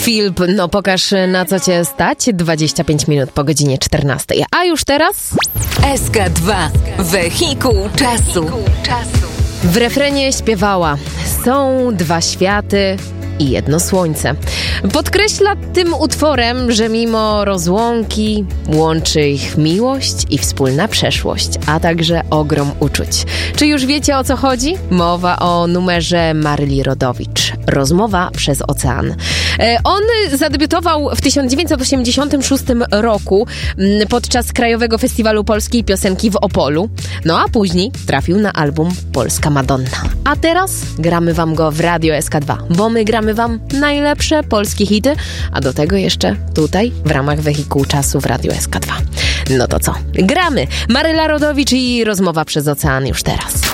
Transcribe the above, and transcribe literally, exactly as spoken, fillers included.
Filip, no pokaż, na co cię stać. dwadzieścia pięć minut po godzinie czternastej. A już teraz S K dwa. Wehikuł czasu. w refrenie śpiewała: są dwa światy i jedno słońce. Podkreśla tym utworem, że mimo rozłąki łączy ich miłość i wspólna przeszłość, a także ogrom uczuć. Czy już wiecie, o co chodzi? Mowa o numerze Maryli Rodowicz. Rozmowa przez ocean. On zadebiutował w tysiąc dziewięćset osiemdziesiątym szóstym roku podczas Krajowego Festiwalu Polskiej Piosenki w Opolu. No a później trafił na album Polska Madonna. A teraz gramy wam go w Radio S K dwa, bo my gramy wam najlepsze polskie hity, a do tego jeszcze tutaj w ramach Wehikułu Czasu w Radio S K dwa. No to co? Gramy! Maryla Rodowicz i Rozmowa przez ocean już teraz.